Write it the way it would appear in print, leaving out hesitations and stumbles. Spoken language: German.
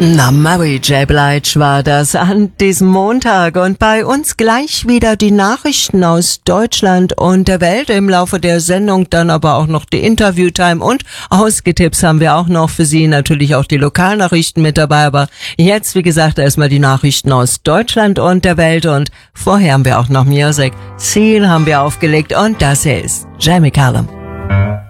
Na, Mary J. Blige war das an diesem Montag und bei uns gleich wieder die Nachrichten aus Deutschland und der Welt im Laufe der Sendung, dann aber auch noch die Interviewtime und Ausgetipps haben wir auch noch für Sie, natürlich auch die Lokalnachrichten mit dabei, aber jetzt, wie gesagt, erstmal die Nachrichten aus Deutschland und der Welt und vorher haben wir auch noch Music. Seal haben wir aufgelegt und das hier ist Jamie Cullum.